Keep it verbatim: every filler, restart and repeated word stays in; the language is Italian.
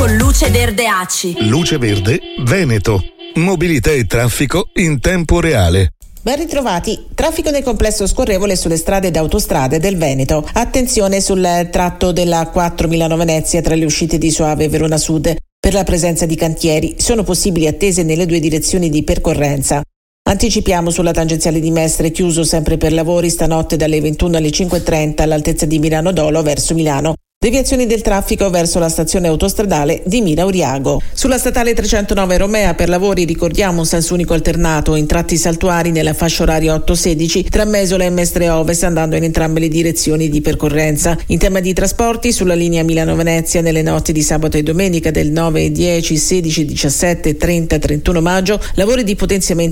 con Luce Verde A C I. Luce Verde Veneto. Mobilità e traffico in tempo reale. Ben ritrovati. Traffico nel complesso scorrevole sulle strade ed autostrade del Veneto. Attenzione sul tratto della A quattro Milano-Venezia tra le uscite di Soave e Verona Sud per la presenza di cantieri. Sono possibili attese nelle due direzioni di percorrenza. Anticipiamo sulla tangenziale di Mestre, chiuso sempre per lavori stanotte dalle ventuno alle cinque e trenta all'altezza di Milano Dolo verso Milano. Deviazioni del traffico verso la stazione autostradale di Mira Oriago. Sulla statale trecentonove Romea per lavori ricordiamo un senso unico alternato in tratti saltuari nella fascia oraria otto sedici tra Mesola e Mestre Ovest andando in entrambe le direzioni di percorrenza. In tema di trasporti sulla linea Milano-Venezia nelle notti di sabato e domenica del nove e dieci, sedici, diciassette, trenta, trentuno maggio lavori di potenziamento